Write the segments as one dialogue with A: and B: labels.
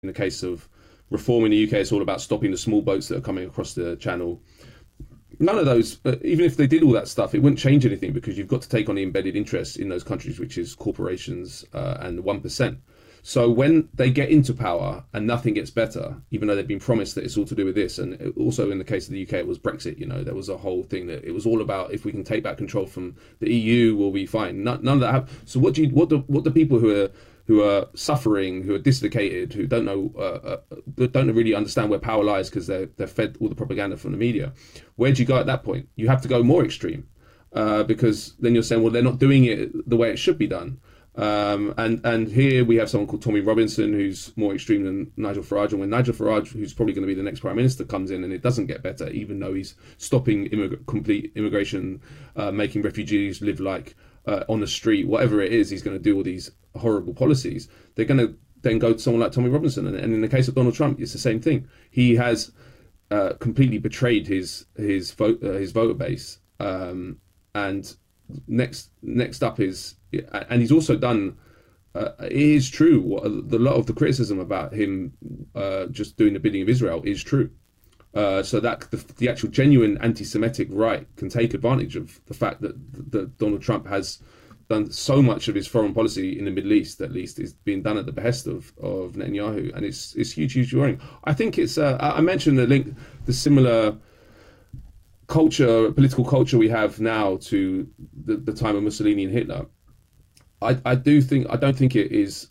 A: the case of reform in the UK, it's all about stopping the small boats that are coming across the channel. None of those, even if they did all that stuff, it wouldn't change anything because you've got to take on the embedded interests in those countries, which is corporations and the 1%. So when they get into power and nothing gets better, even though they've been promised that it's all to do with this, and also in the case of the UK, it was Brexit. There was a whole thing that it was all about if we can take back control from the EU, we'll be fine. None of that happened. So what the people who are suffering, who are dislocated, who don't don't really understand where power lies because they're fed all the propaganda from the media. Where do you go at that point? You have to go more extreme because then you're saying, well, they're not doing it the way it should be done. And here we have someone called Tommy Robinson who's more extreme than Nigel Farage. And when Nigel Farage, who's probably going to be the next prime minister, comes in and it doesn't get better, even though he's stopping complete immigration, making refugees live like on the street, whatever it is, he's going to do all these horrible policies. They're going to then go to someone like Tommy Robinson. And in the case of Donald Trump, it's the same thing. He has completely betrayed his voter base. And next up is, and he's also done, it is true, a lot of the criticism about him just doing the bidding of Israel is true. So that the actual genuine anti-Semitic right can take advantage of the fact that Donald Trump has done so much of his foreign policy in the Middle East, at least, is being done at the behest of Netanyahu, and it's hugely worrying. I think it's I mentioned the similar political culture we have now to the time of Mussolini and Hitler. I don't think it is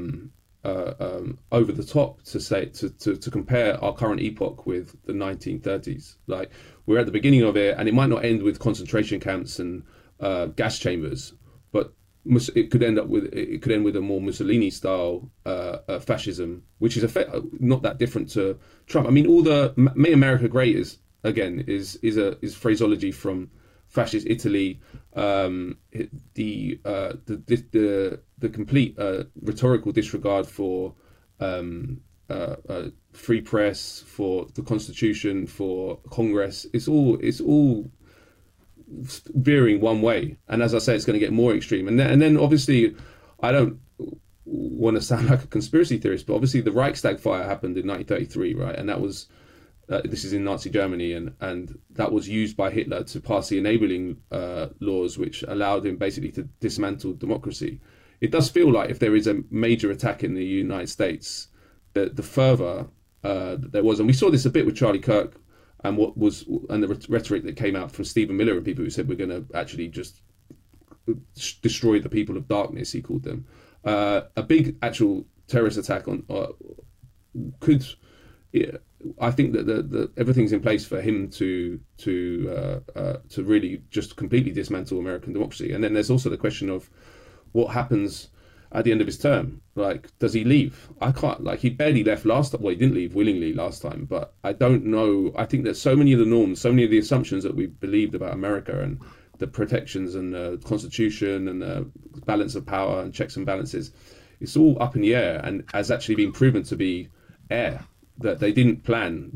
A: over the top to say to compare our current epoch with the 1930s. Like, we're at the beginning of it, and it might not end with concentration camps and gas chambers, but it could end with a more Mussolini style fascism, which is not that different to Trump. I mean, all the "Make America Great" is phraseology from fascist Italy. The complete rhetorical disregard for free press, for the Constitution, for Congress. It's all veering one way, and as I say, it's going to get more extreme. And then obviously, I don't want to sound like a conspiracy theorist, but obviously the Reichstag fire happened in 1933, right? And that was this is in Nazi Germany, and that was used by Hitler to pass the enabling laws, which allowed him basically to dismantle democracy. It does feel like if there is a major attack in the United States, that the fervor that there was, and we saw this a bit with Charlie Kirk, and the rhetoric that came out from Stephen Miller and people who said we're going to actually just destroy the people of darkness, he called them. A big actual terrorist attack could. Yeah, I think that everything's in place for him to really just completely dismantle American democracy. And then there's also the question of what happens at the end of his term. Like, does he leave? I can't. Like, he barely left last time. Well, he didn't leave willingly last time, but I don't know. I think that so many of the norms, so many of the assumptions that we believed about America and the protections and the Constitution and the balance of power and checks and balances, it's all up in the air and has actually been proven to be air. That they didn't plan,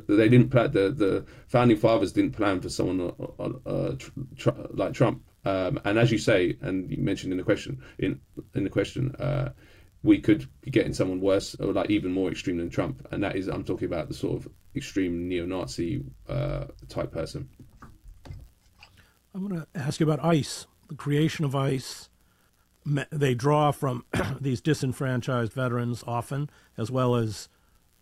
A: the founding fathers didn't plan for someone like Trump. And as you say, and you mentioned in the question, we could be getting someone worse or like even more extreme than Trump. And that is, I'm talking about the sort of extreme neo-Nazi type person.
B: I'm going to ask you about ICE, the creation of ICE. They draw from these disenfranchised veterans often, as well as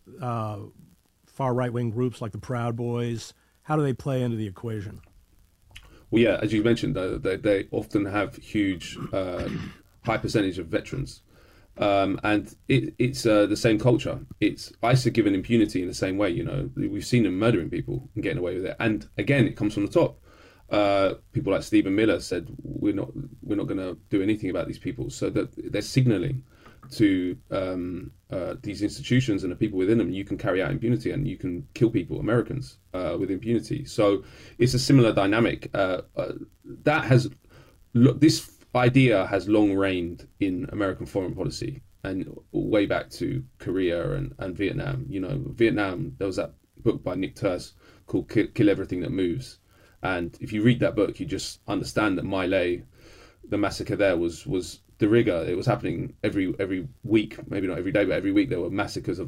B: far right-wing groups like the Proud Boys. How do they play into the equation?
A: Well, yeah, as you mentioned, they often have huge, high percentage of veterans, and it's the same culture. It's ICE are given impunity in the same way. We've seen them murdering people and getting away with it. And again, it comes from the top. People like Stephen Miller said, we're not going to do anything about these people. So that they're signalling to these institutions and the people within them, you can carry out impunity and you can kill people, Americans, with impunity. So it's a similar dynamic. This idea has long reigned in American foreign policy and way back to Korea and Vietnam. Vietnam, there was that book by Nick Turse called Kill Everything That Moves. And if you read that book, you just understand that My Lai, the massacre there was de rigueur. It was happening every week, maybe not every day, but every week there were massacres of